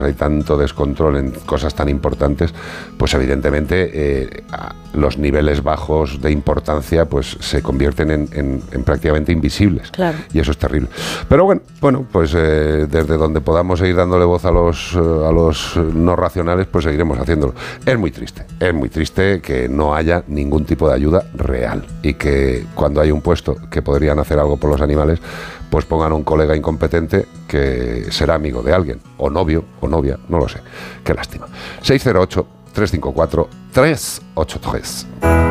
hay tanto descontrol en cosas tan importantes, pues evidentemente los niveles bajos de importancia pues se convierten en prácticamente invisibles. Claro. Y eso es terrible. Pero bueno, pues desde donde podamos seguir dándole voz a los no racionales, pues seguiremos haciéndolo. Es muy triste que no haya ningún tipo de ayuda real y que cuando hay un puesto que podrían hacer algo por los animales, pues pongan a un colega incompetente que será amigo de alguien, o novio, o novia, no lo sé. Qué lástima. 608-354-383.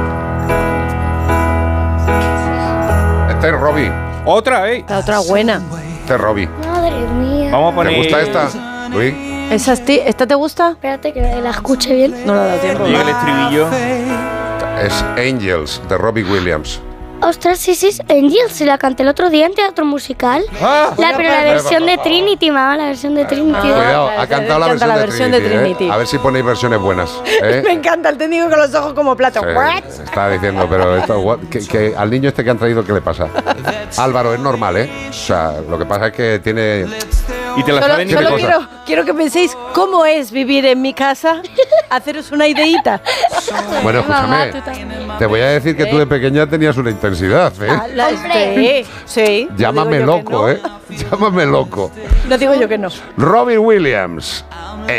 Este es Robbie. Otra, La otra buena. Este es Robbie. Madre mía. Vamos a poner... ¿Te gusta esta, Luis? ¿Esta te gusta? Espérate que la escuche bien. No la da tiempo. Llega el estribillo. Es Angels, de Robbie Williams. Ostras, sí, Angels, se la canté el otro día en teatro musical. Pero la versión de Trinity, mamá, la versión de Trinity. Cuidado, ha cantado la versión de Trinity. A ver si ponéis versiones buenas. Me encanta el técnico con los ojos como plato. Sí, está diciendo, pero esto, que al niño este que han traído, ¿qué le pasa? Álvaro, es normal, ¿eh? O sea, lo que pasa es que tiene... Y te la saben ni Solo cosa. quiero que penséis cómo es vivir en mi casa, haceros una ideita. Bueno, escúchame, te voy a decir que tú de pequeña tenías una intensidad, ¿eh? Sí. Llámame no digo yo loco, que ¿eh? Llámame loco. No digo yo que no. Robbie Williams.